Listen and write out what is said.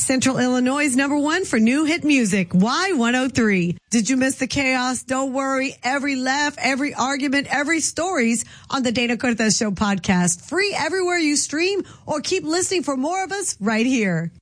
Central Illinois' #1 for new hit music, Y103. Did you miss the chaos? Don't worry. Every laugh, every argument, every stories on the Dana Cortez Show podcast. Free everywhere you stream, or keep listening for more of us right here.